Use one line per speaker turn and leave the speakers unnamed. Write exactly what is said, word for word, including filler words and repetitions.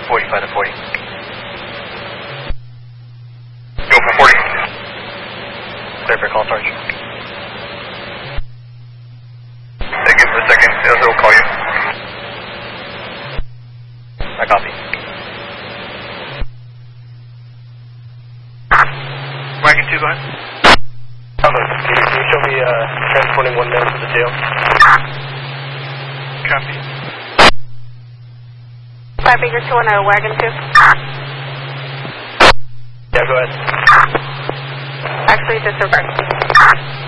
forty, five to forty. Go for forty. Clear for call, Sarge. Thank you for a second. Sales will call you. I copy. Wagon two, go ahead. Hello, can you, can you show me uh, transporting one man to the jail? Copy.
Five Baker two on a wagon two.
Yeah, go ahead.
Actually, disregard.